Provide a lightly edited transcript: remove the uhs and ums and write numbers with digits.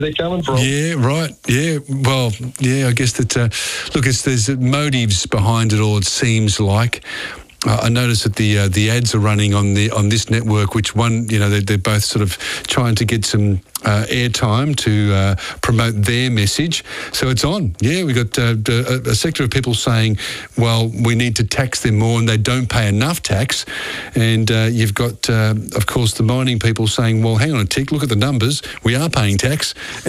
they're coming from. Yeah, right. Yeah, well, yeah, I guess that, look, there's motives behind it all, it seems like. I noticed that the ads are running on this network, which one, they're both sort of trying to get some airtime to promote their message. So it's on. Yeah, we got a sector of people saying, well, we need to tax them more and they don't pay enough tax. And you've got, of course, the mining people saying, well, hang on a tick, look at the numbers. We are paying tax.